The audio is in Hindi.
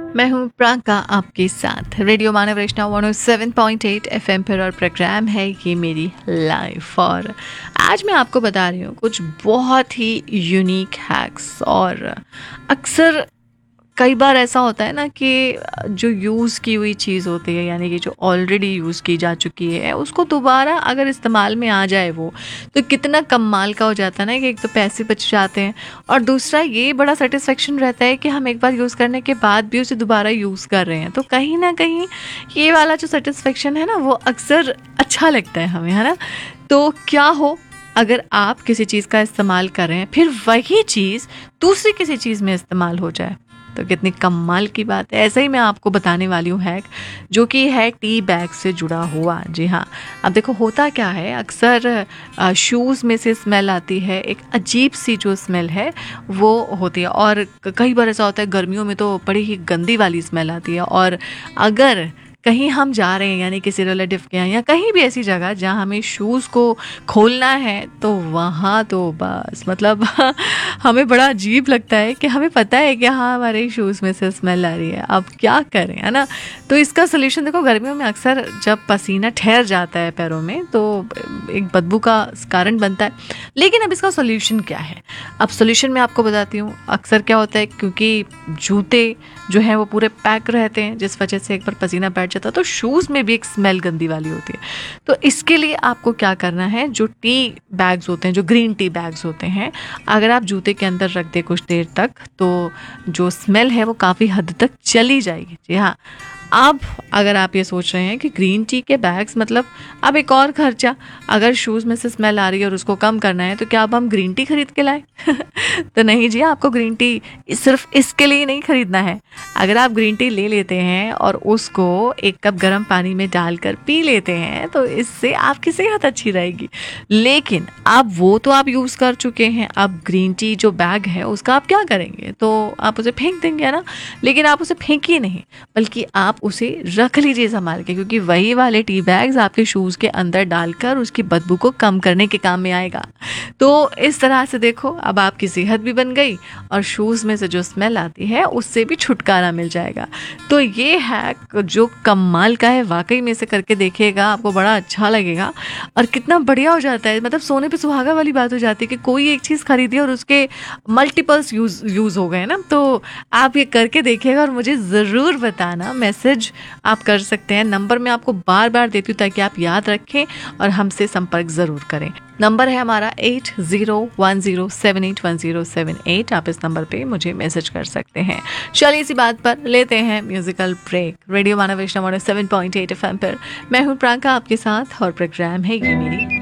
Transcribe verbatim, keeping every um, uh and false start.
मैं हूँ प्रांका आपके साथ रेडियो मानव वैष्णव one O seven point eight F M पर और प्रोग्राम है ये मेरी लाइफ। और आज मैं आपको बता रही हूँ कुछ बहुत ही यूनिक हैक्स। और अक्सर कई बार ऐसा होता है ना कि जो यूज़ की हुई चीज़ होती है, यानी कि जो ऑलरेडी यूज़ की जा चुकी है, उसको दोबारा अगर इस्तेमाल में आ जाए वो तो कितना कमाल का हो जाता है ना। कि एक तो पैसे बच जाते हैं और दूसरा ये बड़ा सेटिस्फेक्शन रहता है कि हम एक बार यूज़ करने के बाद भी उसे दोबारा यूज़ कर रहे हैं। तो कहीं ना कहीं ये वाला जो सेटिस्फेक्शन है ना वो अक्सर अच्छा लगता है हमें, है ना। तो क्या हो अगर आप किसी चीज़ का इस्तेमाल कर रहे हैं फिर वही चीज़ दूसरी किसी चीज़ में इस्तेमाल हो जाए, तो कितनी कमाल की बात है। ऐसे ही मैं आपको बताने वाली हूँ हैक, जो कि है टी बैग से जुड़ा हुआ। जी हाँ, अब देखो होता क्या है, अक्सर शूज़ में से स्मेल आती है, एक अजीब सी जो स्मेल है वो होती है। और कई बार ऐसा होता है गर्मियों में तो बड़ी ही गंदी वाली स्मेल आती है। और अगर कहीं हम जा रहे हैं, यानी किसी रिलेटिव के यहाँ या कहीं भी ऐसी जगह जहाँ हमें शूज़ को खोलना है, तो वहाँ तो बस मतलब हमें बड़ा अजीब लगता है कि हमें पता है कि हाँ हमारे शूज़ में से स्मेल आ रही है, अब क्या करें, है ना। तो इसका सोल्यूशन देखो, गर्मियों में अक्सर जब पसीना ठहर जाता है पैरों में तो एक बदबू का कारण बनता है। लेकिन अब इसका सोल्यूशन क्या है, अब सोल्यूशन मैं आपको बताती हूँ। अक्सर क्या होता है, क्योंकि जूते जो हैं वो पूरे पैक रहते हैं, जिस वजह से एक बार पसीना बैठ जाता है तो शूज़ में भी एक स्मेल गंदी वाली होती है। तो इसके लिए आपको क्या करना है, जो टी बैग्स होते हैं, जो ग्रीन टी बैग्स होते हैं, अगर आप जूते के अंदर रख दें कुछ देर तक तो जो स्मेल है वो काफ़ी हद तक चली जाएगी। जी हाँ, अब अगर आप ये सोच रहे हैं कि ग्रीन टी के बैग्स मतलब अब एक और खर्चा, अगर शूज़ में से स्मेल आ रही है और उसको कम करना है तो क्या अब हम ग्रीन टी खरीद के लाएं? तो नहीं जी, आपको ग्रीन टी सिर्फ इसके लिए नहीं खरीदना है। अगर आप ग्रीन टी ले लेते हैं और उसको एक कप गर्म पानी में डालकर पी लेते हैं तो इससे आपकी सेहत अच्छी रहेगी। लेकिन अब वो तो आप यूज़ कर चुके हैं, अब ग्रीन टी जो बैग है उसका आप क्या करेंगे, तो आप उसे फेंक देंगे ना। लेकिन आप उसे फेंकिए नहीं, बल्कि आप उसे रख लीजिए संभाल के, क्योंकि वही वाले टी बैग्स आपके शूज़ के अंदर डालकर उसकी बदबू को कम करने के काम में आएगा। तो इस तरह से देखो, अब आपकी सेहत भी बन गई और शूज़ में से जो स्मेल आती है उससे भी छुटकारा मिल जाएगा। तो ये हैक जो कमाल का है, वाकई में से करके देखिएगा, आपको बड़ा अच्छा लगेगा और कितना बढ़िया हो जाता है। मतलब सोने पे सुहागा वाली बात हो जाती है कि कोई एक चीज़ खरीदी और उसके मल्टीपल्स यूज़ यूज़ हो गए ना। तो आप ये करके देखिएगा और मुझे ज़रूर बताना। मैसेज आप कर सकते हैं, नंबर मैं आपको बार बार देती हूँ ताकि आप याद रखें और हमसे संपर्क ज़रूर करें। नंबर है हमारा eight zero one zero seven eight one zero seven eight. आप इस नंबर पे मुझे मैसेज कर सकते हैं। चलिए इसी बात पर लेते हैं म्यूजिकल ब्रेक। रेडियो मानव वैष्णव seven point eight F M पर मैं हूँ प्रांका आपके साथ और प्रोग्राम है ये मेरी